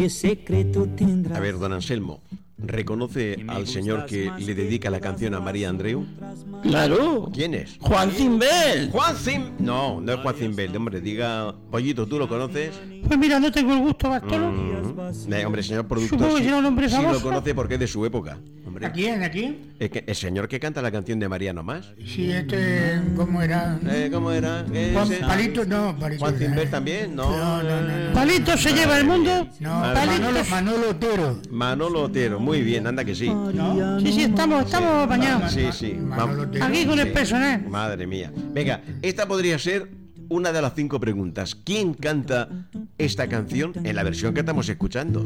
¿Qué secreto tendrás? A ver, don Anselmo, ¿reconoce al señor que le dedica la canción a María Andreu? Claro. ¿Quién es? Juan Cimbel. ¡Juan Sim! No, no es Juan Cimbel, hombre, diga... Pollito, ¿tú lo conoces? Pues mira, no tengo el gusto, Bartolo. Hombre, señor productor, Supongo que sí, será un hombre sí lo famoso. conoce porque es de su época. Hombre, ¿A quién? ¿A quién? el señor que canta la canción de María nomás. Sí, ¿cómo era? ¿Cómo era? Juan Ese. Palito, no, Palito. Juan Cimbel también, no. No. Palito se lleva el mundo. No, Madre Manolo Otero. Manolo Otero, muy bien, anda que sí. ¿No? Sí, estamos apañados. Sí. Manolo Otero. Aquí con el Sí. personal. Madre mía. Venga, esta podría ser una de las 5 preguntas. ¿Quién canta esta canción en la versión que estamos escuchando?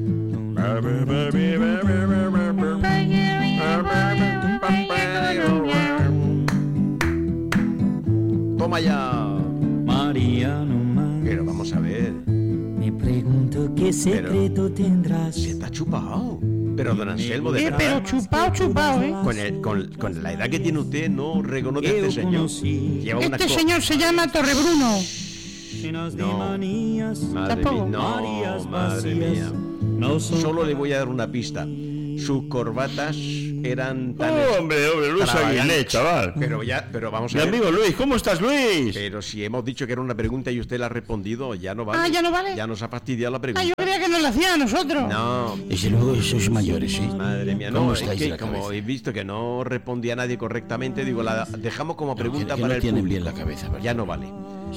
Toma ya. María no más. Pero vamos a ver. Me pregunto qué secreto tendrás. Se está chupado. Pero don Anselmo, de Pero verdad, chupado, ¿eh? con la edad que tiene usted, no reconoce a Que este yo señor. conocí. Lleva una Este señor se llama Torrebruno. Llenas de No. manías. Madre Tampoco. mía, no, Marías madre vacías. mía. No son Solo le voy a dar una pista. Sus corbatas eran tan... Hombre, Luis extravagantes. Aguilé, chaval. Pero vamos Mi a ver. amigo Luis, ¿cómo estás, Luis? Pero si hemos dicho que era una pregunta y usted la ha respondido, ya no vale. Ah, ¿ya no vale? Ya nos ha fastidiado la Ah, pregunta. yo creía que nos lo hacía a nosotros. No, Desde luego sois mayores, ¿sí? madre mía, ¿Cómo no, es estáis de que la como cabeza? he visto que no respondía nadie correctamente, digo, la dejamos como pregunta que para no el tienen público. bien la cabeza, ¿verdad? Ya no vale.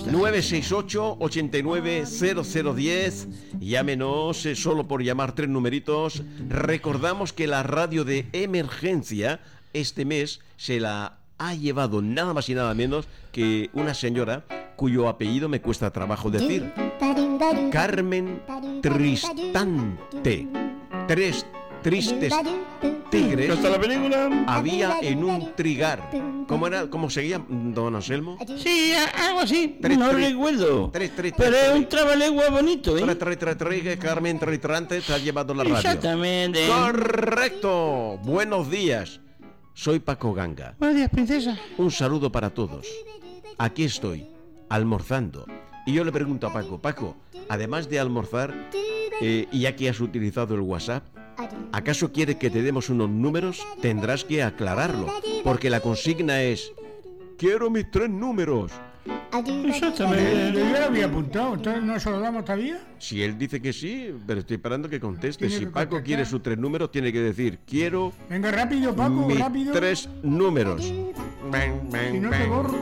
968-890010. Llámenos solo por llamar 3 numeritos. Recordamos que la radio de emergencia este mes se la ha llevado nada más y nada menos que una señora cuyo apellido me cuesta trabajo decir. Carmen Tristante. 3 tristes tigres ¿Hasta la película? había en un trigar. ¿Cómo era? ¿Cómo seguía, don Anselmo? Sí, algo así. No recuerdo. Tres, Pero es un trabalengua bonito, ¿eh? que Carmen Tristrante te ha llevado la radio. Exactamente. Correcto. Buenos días. Soy Paco Ganga. Buenos días, princesa. Un saludo para todos. Aquí estoy, almorzando. Y yo le pregunto a Paco, además de almorzar, y ya que has utilizado el WhatsApp, ¿acaso quieres que te demos unos números? Tendrás que aclararlo, porque la consigna es: quiero mis 3 números. Exactamente. Yo lo había apuntado, entonces no se lo damos todavía. Si él dice que sí, pero estoy esperando que conteste. Tiene Si que Paco contestar. quiere sus 3 números, tiene que decir: quiero Venga, rápido, Paco, mis rápido. 3 números. Si no te borro.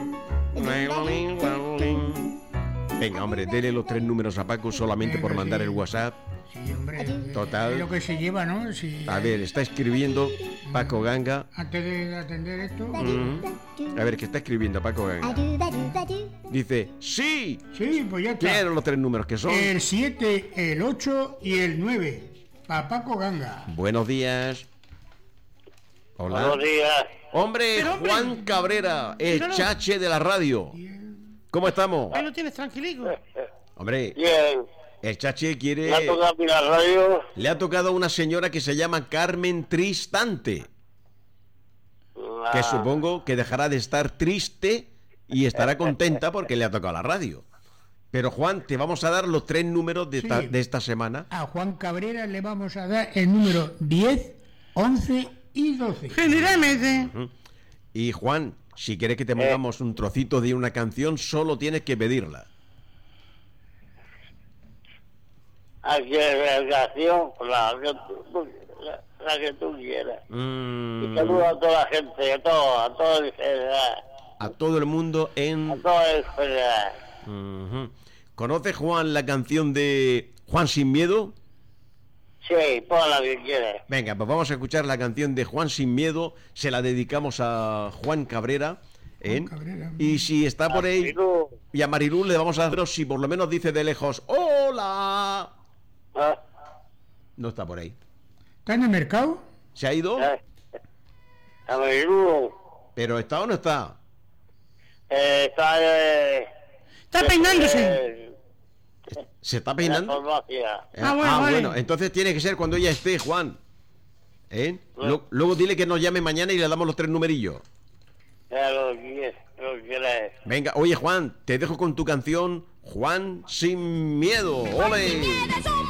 Venga, hombre, dele los 3 números a Paco solamente por Venga, mandar sí. el WhatsApp. Sí, hombre. Total. Es lo que se lleva, ¿no? Si, A ver, está escribiendo Paco Ganga. antes de atender esto. A ver, ¿qué está escribiendo Paco Ganga? Dice: ¡sí! Sí, pues ya está. Quiero los 3 números que son. El 7, el 8 y el 9. Para Paco Ganga. Buenos días. Hola. Buenos días. Hombre, Pero, hombre. Juan Cabrera, el Pero no. chache de la radio. ¿Cómo estamos? Ahí lo tienes tranquilico. Hombre, Bien. el chache quiere... Me ha tocado a la radio. Le ha tocado a una señora que se llama Carmen Tristante, que supongo que dejará de estar triste y estará contenta porque le ha tocado la radio. Pero Juan, te vamos a dar los 3 números de, Sí. de esta semana. A Juan Cabrera le vamos a dar el número 10, 11 y 12. Generalmente. Y Juan, si quieres que te pongamos un trocito de una canción, solo tienes que pedirla. Aquí en la canción, la que tú quieras. Y saludo a toda la gente, a todo el general, A todo el mundo a en... todo el general. Ujú. ¿Conoce Juan la canción de Juan Sin Miedo? Sí, toda la que quieras. Venga, pues vamos a escuchar la canción de Juan Sin Miedo. Se la dedicamos a Juan Cabrera. Cabrera. Y si está por ahí, Marilú. y a Marilú le vamos a hacer, si por lo menos dice de lejos: ¡hola! Ah, No está por ahí. ¿Está en el mercado? ¿Se ha ido? A Marilú. ¿Pero está o no está? Está Está peinándose. ¿Se está en la peinando? farmacia. Ah, bueno, vale. Bueno, entonces tiene que ser cuando ella esté, Juan. Luego dile que nos llame mañana y le damos los 3 numerillos. Ya lo quieras. Venga, oye Juan, te dejo con tu canción Juan Sin Miedo. ¡Ole!